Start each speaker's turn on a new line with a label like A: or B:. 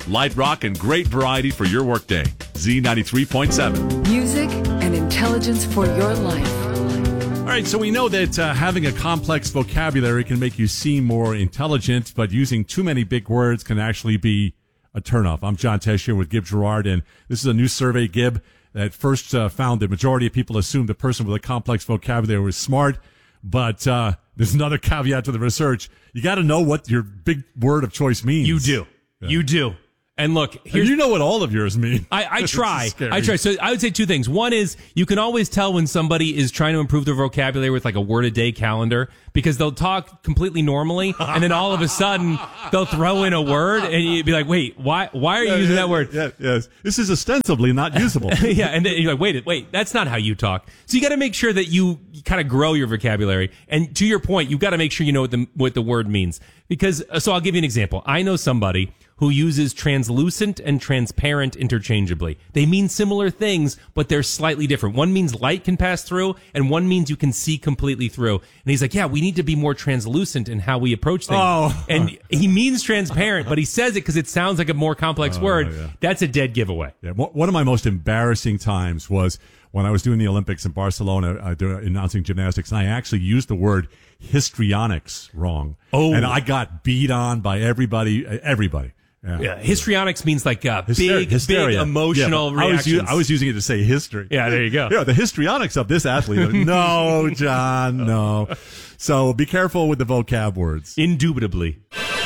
A: light rock, and great variety for your workday. Z93.7.
B: Music and intelligence for your life.
C: All right, so we know that having a complex vocabulary can make you seem more intelligent, but using too many big words can actually be a turnoff. I'm John Tesh here with Gib Gerard, and this is a new survey, Gib, that first found the majority of people assumed the person with a complex vocabulary was smart, but there's another caveat to the research. You got to know what your big word of choice means.
D: You do. Yeah. You do. And look,
C: here's, you know what all of yours mean.
D: I try. So I would say two things. One is you can always tell when somebody is trying to improve their vocabulary with like a word a day calendar, because they'll talk completely normally and then all of a sudden they'll throw in a word and you'd be like, wait, why are you using that word?
C: Yes. This is ostensibly not usable.
D: Yeah. And then you're like, wait, that's not how you talk. So you got to make sure that you kind of grow your vocabulary. And to your point, you've got to make sure you know what the word means. Because, so I'll give you an example. I know somebody who uses translucent and transparent interchangeably. They mean similar things, but they're slightly different. One means light can pass through, and one means you can see completely through. And he's like, yeah, we need to be more translucent in how we approach things.
C: Oh.
D: And he means transparent, but he says it because it sounds like a more complex word.
C: Yeah.
D: That's a dead giveaway.
C: Yeah. One of my most embarrassing times was when I was doing the Olympics in Barcelona, announcing gymnastics, and I actually used the word histrionics wrong.
D: Oh.
C: And I got beat on by everybody.
D: Yeah, histrionics means like big emotional
C: yeah,
D: reactions.
C: I was using it to say history.
D: Yeah, there you go.
C: Yeah, the histrionics of this athlete. No, John, no. So be careful with the vocab words.
D: Indubitably.